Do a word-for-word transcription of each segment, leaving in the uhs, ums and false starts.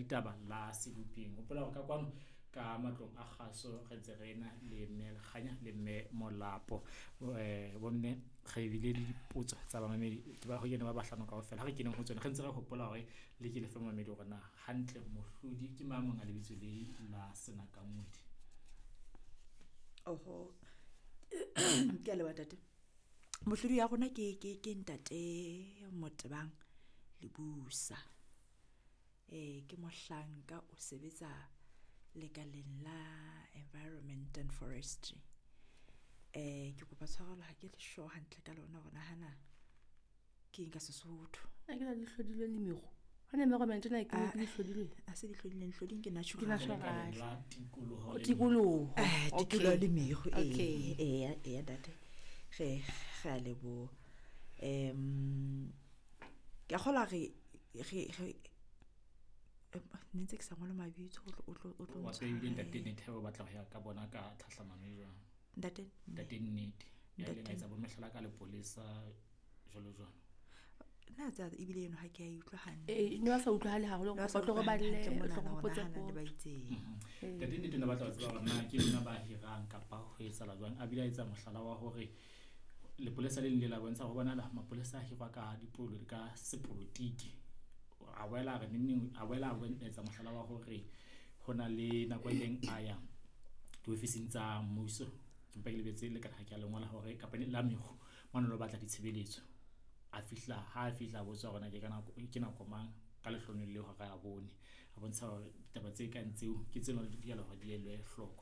ditaba la sedupeng hopola hore ka kwano ka matlong a kgaso re ntse re na le mme Lekganya le mme Molapo eh bonne re bile le dipotso tsa bamamedi ba ho yena ba bahlano kaofela ha re keneng ho tsona re ntse re hopola hore le ke le fe mamedi hore na hantle mohlodi ke mamong a lebitso le la Senakamodi. Oho ke le batate mohlodi ya rona ke ke ke ntate Motebang Lebusa eh ke mohlanka o sebetsa lekaleng la environment and forestry eh ke kopa tshwarelo ha ke le sure hantle ka lona hona hana ke nka Sesotho a ke la le hlodilwe le mego hona environment na ke le hlodilwe a se di hlodileng hloding ke natural la tikoloho o tikoloho eh tikoloho le mego okay eh eh date re ga le bo em ke gola re re netse ke sa ngolo mabitso o tlo o tlo wa pele ntate ne thabo batla ho ya ka bona ka tlhahlamano jwa ntate ntate nnete ya le ngatsa bo mehlala ka le polisa jolo jolo na tsa ibile eno ha ke a utlwa hantle eh no sa utlwa hale ha go go tlo go balle go go potsa hana le ba itseng ntate nnete ne batla ho tseba na ke nna ba hirang kapa ho etsa la jwang a bila etsa mohlala wa hore le polisa le le la bontsha go bona la mapolesa a hirwa ka dipolo ka sepolotiki a wela re neng a wela when etsa mohlala wa hore hona le nako ileng aya di ofising tsa mmuso ke mpa ke lebetse le ka ha ke a lengwa la hore kapa la mego manolo batla ditshebeletso a fihla ha fihla botsa rona ke kana ke na komang ka le hlonelo le hore a bone a bontsha hore taba tse ka ntseo ke tseno le dialo ho dielwe hloko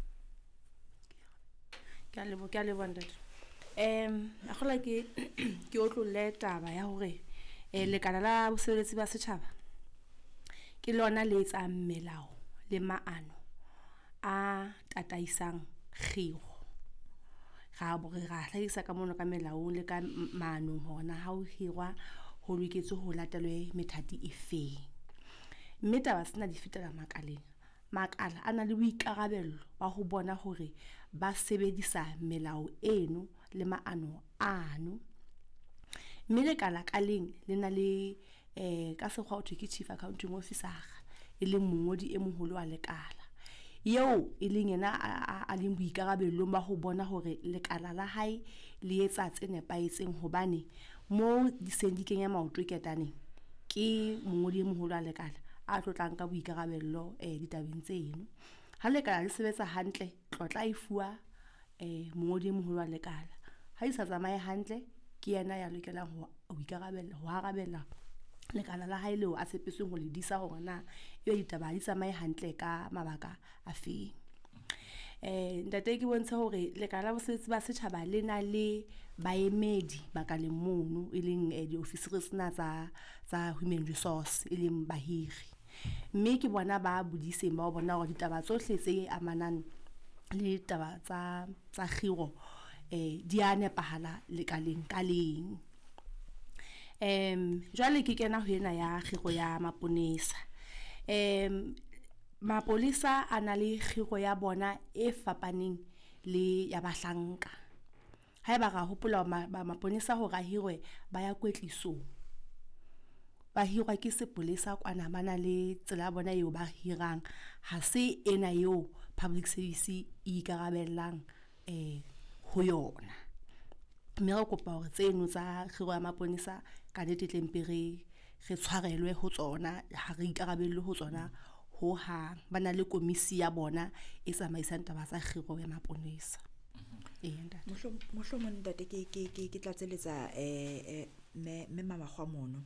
ka le bo ka le bonda em a gola ke ke o tlo le taba ya hore e le kana la bosebeletsi ba setjhaba ke lona le tsa melao le maano a tataisang khiro ga bo re ga hlahisa ka mono ka melao le ka maano hona ha o hirwa ho loketse ho latelwe methati e feng mme taba sena di fetela makaleng makala ana le boikarabello ba ho bona hore ba sebedisa melao eno le maano ano mme le kala kaleng le na le eh ka sekgwa o ke chief accounting officer e le mongodi e moholo wa lekala yeo e leng ena a leng boikarabello ba ho bona hore lekala la hae le etsa tsene paetseng hobane mo di sendikeng ya maoto ketane ke mongodi e moholo wa lekala a tlotlang ka boikarabello eh ditabeng tseno ha lekala le sebetsa hantle tlotla e fuwa eh mongodi e moholo wa lekala ha isa tsamaye hantle ke yena ya lokelang ho ikarabella ho arabella lekala la hae leo a sepetsweng ho le disa hore na e ditaba di tsamaye hantle ka mabaka a feng eh ntate ke bontsha hore lekala la bosebetsi ba setjhaba le na le baemedi ba ka le mono e leng di officers na tsa tsa human resource e leng bahiri mme ke bona ba budise ba bona hore ditaba tsohle tse amanang le taba tsa tsa khiro eh di a nepahala lekaleng kaleng em jwale ke kena ho ena ya khiro ya maponesa em mapolisa ana le khiro ya bona e fapaneng le ya bahlanka haeba ga hopola ba maponesa ho ga hirwe ba ya kwetliso ba hirwa ke sepolesa kwana bana le tsela bona eo ba hirang ha se ena eo public service e ikarabellang eh ho yona mme re kopa hore tseno tsa khiro ya maponesa ka netetleng re re tshwarelwe ho tsona ha re ikarabelle ho tsona ho hang bana le komisi ya bona e tsamaisang taba tsa khiro ya maponesa e nda mohlo mohlo mo ntate ke ke ke ke tlatseletsa eh me me mama gwa mono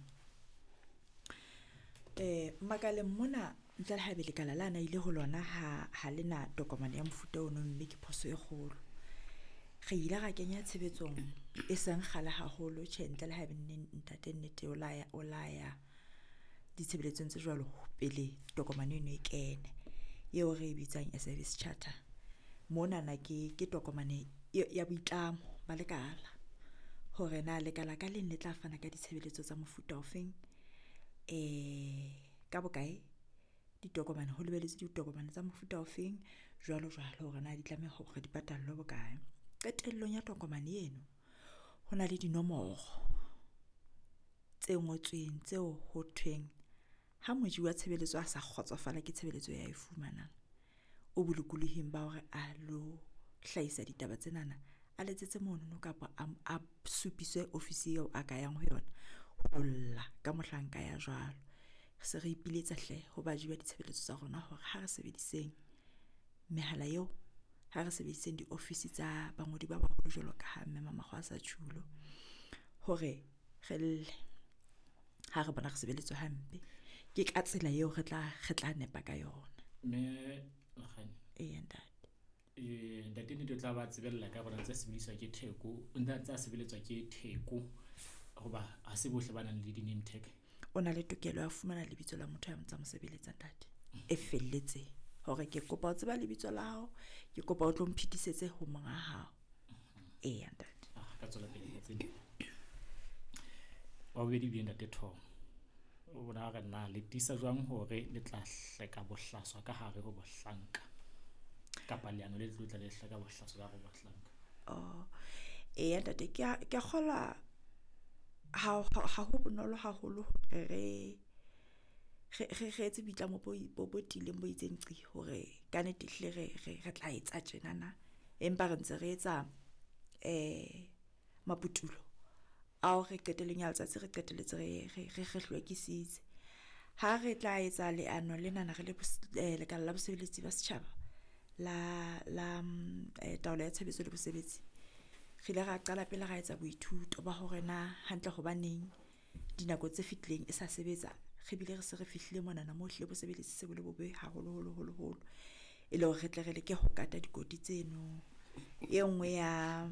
eh makaleng mona ntle le habele kala lana ile ho lona ha ha lena tokomane ya mofuta ono mme ke phoso e kgolo re ile ga kenya tshebetsong e seng gala haholo tšhentle le haebe ntate nnete o laya o laya ditshebeletso tse jwalo pele tokomane eno e kene yeo re bitsang a service charter mona na ke ke tokomane ya boitlamo ba lekala hore na lekala ka leng le tla fana ka ditshebeletso tsa mofuta ofeng eh ka bokae ditokomane ho lebeletse ditokomane tsa mofuta ofeng jwalo jwalo hore na di tlameha hore di patalwe bokae qetellong ya tokomane eno hona le dinomoro tse ngotsweng tseo ho thweng ha moji wa tshebeletso a sa kgotsofala ke tshebeletso ya e fumanang o bolokolehing ba hore a lo hlahisa ditaba tsenana a letsetse mono kapa a supiswe ofisi eo a ka yang ho yona ho lla ka mohlanka ya jwalo se re ipiletsa hle ho ba jiwa ditshebeletso tsa rona hore ha re sebediseng mehala eo ha re sebediseng di-office tsa bangodi ba baholo jwalo ka ha mme mama go a sa tshulo hore re lle ha re bona re sebeletswa hampe ke ka tsela eo re tla re tla nepa ka yona me khani e ntate e ntate ne tla ba tsebella ka bona tsa sebediswa ke theko nda tsa sebeletswa ke theko goba ha se bohle bana le di-name tag o na le tokelo ya fumana lebitso la motho ya ntse mo sebeletsa ntate e felletse hore ke kopa o tseba lebitso la hao ke kopa o tlo mphitisetse ho monga hao e ntate ah ka tsola pele tsene wa bedi bi ntate Thong o bona ga nna le tisa jwang hore le tla hleka bohlaswa ka hare ho bohlanka kapa leano le tlo tla le hleka bohlaswa ka ho bohlanka oh e ntate ke ke khola ha ha ho bonolo haholo re re re re tse bitla mo bo bo tileng bo itseng qi hore ka nete hle re re tla etsa tjenana empa re ntse re etsa eh maputulo a re qeteleng ya letsatsi re qeteletse re re re hlwekisitse ha re tla etsa leano le nana re le le ka la bosebeletsi ba setjhaba la la taolo ya tshebetso le bosebetsi re ile ra qala pele ra etsa boithuto ba hore na hantle go baneng dinako tse fitleng e sa sebetsa re bile re se re fihlile mona na mohle bosebeletsi se bo le bobe haholo holo holo holo e le hore re tle re leke ho kata dikoti tseno e nngwe ya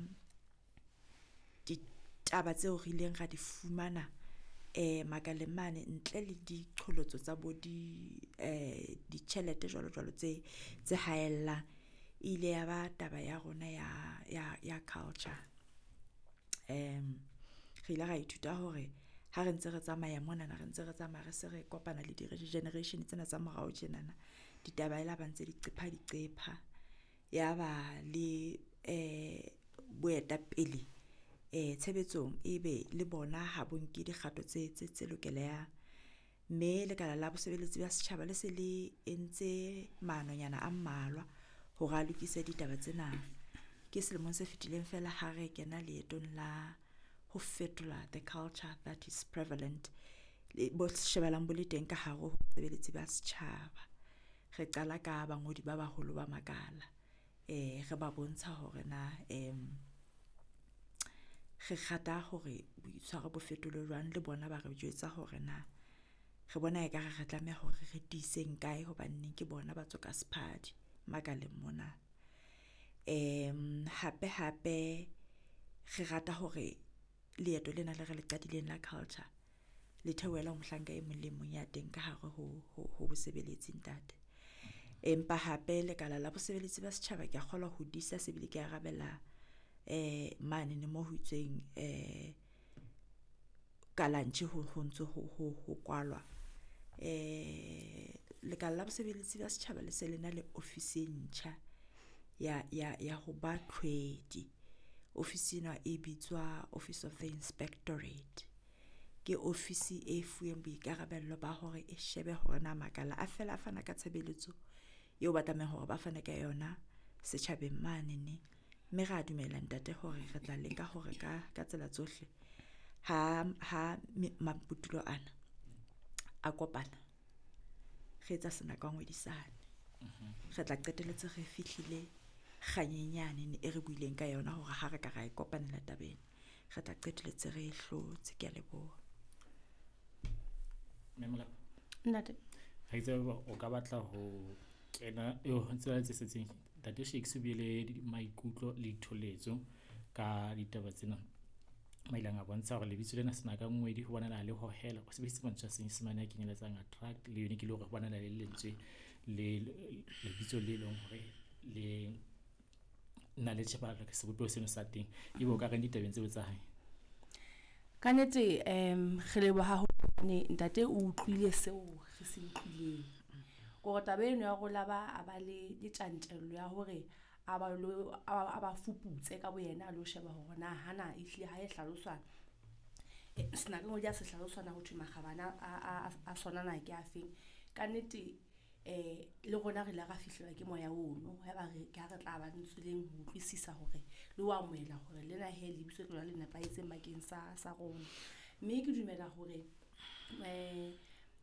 ditaba tseo re ileng ra di fumana eh makalemane ntle le diqholotso tsa bodi eh ditjhelete jwalo jwalo tse tse haella ile ya ba taba ya rona ya ya ya culture em re ile ra ithuta hore ha re ntse re tsamaya mona na re ntse re tsamaya re se re kopana le di generation tsena tsa morao tjenana ditaba ela ba ntse di qepha di qepha ya ba le eh boeta pele eh tshebetsong ebe le bona ha bonke dikgato tse tse lokeleha mme le kala la bosebeletsi ba setjhaba le se le entse manonyana a mmalwa ho ga lokisa ditaba tsena ke selemong se fetileng fela ha re kena leetong la ho fetola the culture that is prevalent le bo shebelang bo le teng ka hare ho bosebeletsi ba setjhaba re qala ka bangodi ba baholo ba makala eh re ba bontsha hore na em re gata hore boitshwaro bo fetole jwang le bona ba re jwetsa hore na re bona e ka re tlameha hore re tiseng kae hobane ke bona ba tsoka sephadi makaleng mona em hape hape re rata hore leeto lena le re le qadileng la culture le theoela mohlanka e molemo ya teng ka hare ho ho bosebeletsi ntate empa hape le kala la bosebeletsi ba setjhaba ke a kgola ho disa se bile ke arabela eh mane ne mo ho itseng eh kalantshi ho hontso ho ho kwalwa eh le kala la bosebeletsi ba setjhaba le se lena le office ntjha ya ya ya ho ba tlhwedi office ena e bitswa Office of the Inspectorate ke office e fueng boikarabello ba hore e shebe hore na makala a fela a fana ka tshebeletso eo ba tlameha hore ba fane ka yona setjhabeng mane ne me ra dumela ntate hore re tla leka hore ka ka tsela tsohle ha ha maputulo ana a kopana re etsa sena ka ngwedisane re tla qeteletse re fihlile kganyenyane ne e re buileng ka yona hore ha re ka ra e kopanela tabeng re tla qeteletse re hlotse ke a leboha memola ntate ha itse o ka batla ho kena yo ntse tse setseng tate Shakespeare bile maikutlo le tholetso ka ditaba tsena mailang a bontsha hore lebitso lena sena ka ngwedi ho bona le ho hela o sebedisa mantsa seng semane ke nyeletsang attract le yone ke le hore bona le lentswe le lebitso le leng hore le na le tshebaka ke sebopeho seno sa teng e bo ka re ditabeng tse tsa hae ka nete em re le ba ha ne ntate o utlwile seo re se utlwileng go tabe eno ya go laba a ba le ditjantjello ya hore a ba lo a ba fuputse ka boyena a lo sheba hore na hana e hle ha e hlaloswa sena ka ngodi a se hlalosana ho thwe makgabana a sona na ke a feng ka nnete eh le gona re la ga fihlelwa ke moya ono ha ba re ka re tla ba ntsuleng ho utlwisisa hore le wa moela hore le na he le bitso ke le nepaitseng bakeng sa sa rona mme ke dumela hore eh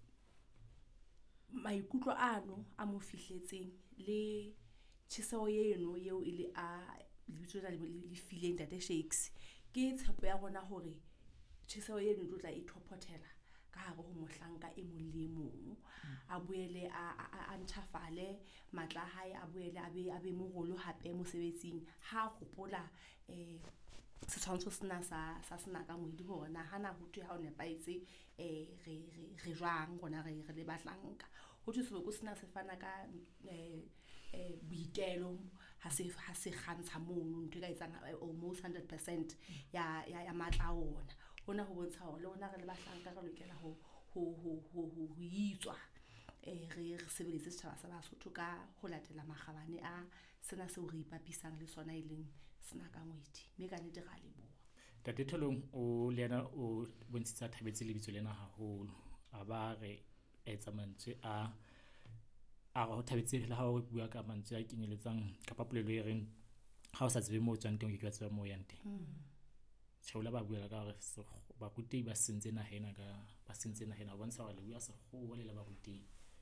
maikutlo ano a mo fihletseng le tsheseo eno yeo ile a lebitso la le feeling that shakes ke tshepo ya gona hore tsheseo eno tlo tla ithopothela ka hare ho mohlanka e mong le mong a boele a ntshafale matla hae a boele a be a be mogolo hape mosebetsing ha gopola eh se tshwantsho sena sa sa sena ka moedi hore na hana ho thwe ha o nepaitse eh re re jwang gona re re le batlanka ho thwe se go sena se fana ka eh eh boitelo ha se ha se kgantsha mono ntwe ka etsang almost one hundred percent ya ya matla ona hona ho bontsha hore le hona re le bahlanka re lokela ho ho ho ho ho itswa eh re re sebeletse setjhaba sa Basotho ka ho latela magabane a sena se o re ipapisang le sona ileng sena ka ngwedi mme ka nnete ga le bua Tate Tholong o lena o bontshitsa thabetse lebitso lena haholo a ba re etsa mantswe a a go thabetse le ha o bua ka mantswe a kenyeletsang ka papolelo e reng ha o sa tsebe mo tswang teng ke ka tseba mo yang teng Tshela ba bua ka gore ba kutei ba sentse na hena ka ba sentse na hena bontsha gore le bua se go le ba kutei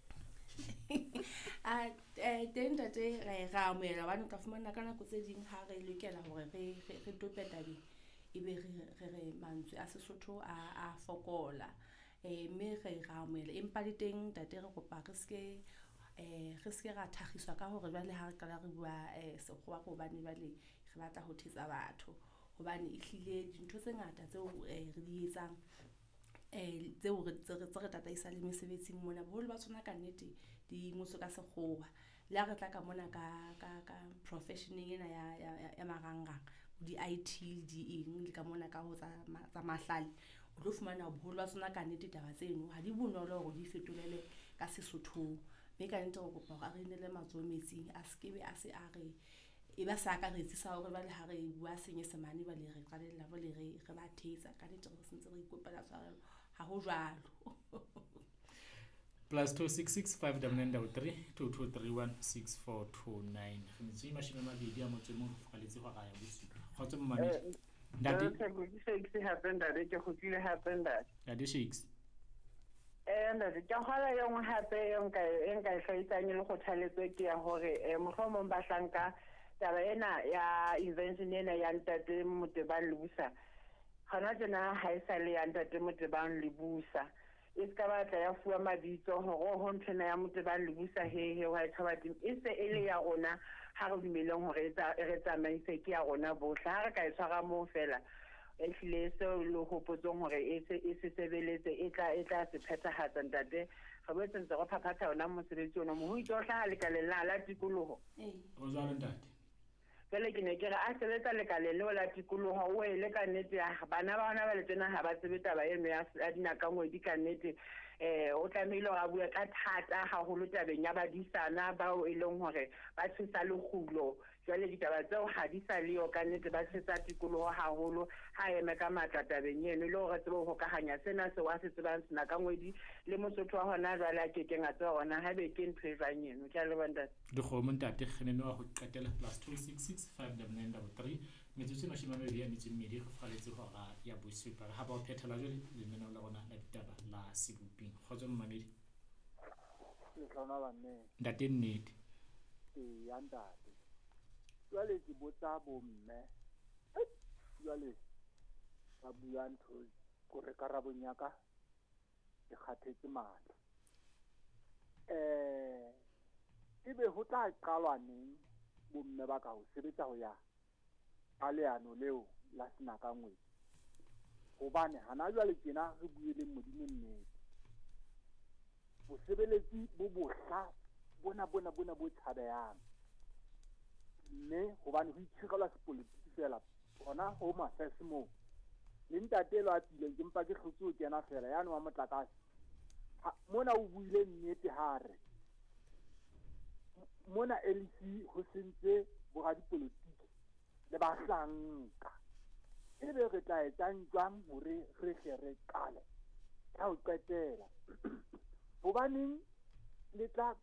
a eh teng tate re ga moela bana ka fumana kana go tse ding ha re lokela hore re re topeta di ebe re re mantswe a Sesotho a a fokola eh me re ga moela empa di teng tate re kopa re ske eh re ske ra thagiswa ka hore jwale ha re kala re bua eh se go ba go bane jwale re batla ho thetsa batho hobane e hlile dintho tse ngata tseo re di etsang eh tseo re re tataisa le mesebetsing mona boholo ba tsona ka nnete di ngotso ka sekgowa le re tla ka mona ka ka ka professioneng ena ya ya marangrang di I T di eng le ka mona ka ho tsa tsa mahlale o tlo fumana boholo ba tsona ka nnete taba tseno ha di bonolo hore di fetolele ka Sesotho mme ka nnete go kopa ga re nele matso metsing a skebe a se a re e ba sa ka re tsisa hore ba le ha re bua senye semane ba le re qalella ba le re re ba thetsa ka nnete re sentse re ikopela tshwarelo ha ho jwalo plus two six six five nine nine three two two three one six four two nine re ntse mashime mabedi a motse mo faletse go ga ya bosupa khotse mo mamedi ndati ke se happen that ke go tsile happen that ya di shakes and the jahala yong hape yong ka en ka hlaitsanye le go thaletswe ke ya hore mohlomong ba hlanka taba ena ya invention ena ya ntate Motebang Lebusa gana tsena ha e sa le ya ntate Motebang Lebusa e ska ba tla ya fuwa mabitso hore ho nthena ya Motebang Lebusa he he wa thabati e se ele ya rona ha re dumeleng hore etsa re tsamaise ke ya rona bohle ha re ka e tshwara mo fela e hlile so le hopotsong hore e se e se sebeletse e tla e tla se phethahatsa ntate ga bo tsentse go phaphatha ona mosebetsi ona mo ho itlohla le ka lella la tikoloho eh o jalo ntate Pele ke ne ke re a sebetsa le ka lelo la tikoloho o ele ka nnete ya bana ba bona ba le tsena ha ba sebetsa ba eno ya dinaka ngwedi ka nnete eh o tlamehile ga bua ka thata ha go lo tabeng ya badisana ba o eleng hore ba tshisa le khulo jwale ditaba tseo ha di sa leo ka nnete ba tshisa tikoloho haholo ha eme ka matla tabeng eno le hore tsebo ho ka hanya sena se wa se tsebang sena ka ngwedi le Mosotho wa hona jwale a ke ke ngatsa hona ha be ke ntwe jwanyeno ke a le banda di kgomo ntate kgenene wa go qetela plus two six six five nine nine three metsotso mashime mabedi ya metso mmedi go faletse go ga ya bosupa ha ba o phethela jwale le nna la rona la ditaba la sebuping khotso mmamedi le tsona ba nne ntate nnete e ya ntate jwale ke botsa bo mme jwale ba bua ntho go re karabong ya ka ke kgathetse matla eh ebe ho tla qalwa neng bo mme ba ka ho sebetsa ho ya a leano leo la sena ka ngwedi hobane hana jwale kena re buile modimo nnete bosebeletsi bo bohla bona bona bona bo tshabehang mme hobane ho itshirela sepolotiki fela bona ho mafese mo le ntatelo a tsile ke mpa ke hlotse ho kena fela yana wa motlakase mona o buile nnete hare mona L C ho sentse bo ga dipolotiki le ba hlanka ebe re tla etsang jwang hore re hle re qale ka ho qetela hobaneng le tla